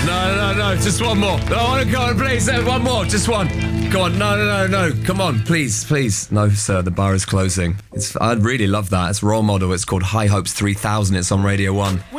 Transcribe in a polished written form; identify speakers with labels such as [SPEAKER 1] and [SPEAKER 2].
[SPEAKER 1] No, just one more. I want to go on, please. One more, just one. Go on, no. Come on, please. No, sir, the bar is closing. I'd really love that. It's a role model. It's called High Hopes 3000. It's on Radio 1.